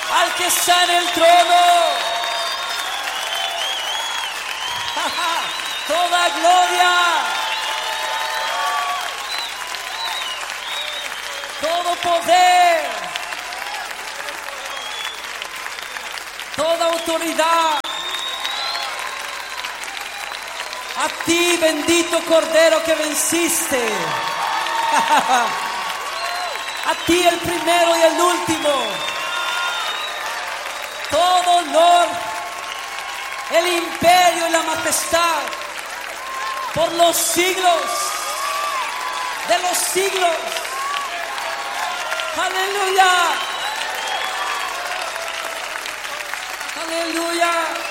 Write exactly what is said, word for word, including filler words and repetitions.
al que está en el trono. Toda gloria, todo poder, toda autoridad a ti, bendito Cordero que venciste. A ti, el primero y el último. Todo honor, el imperio y la majestad por los siglos de los siglos. Aleluya. Aleluya.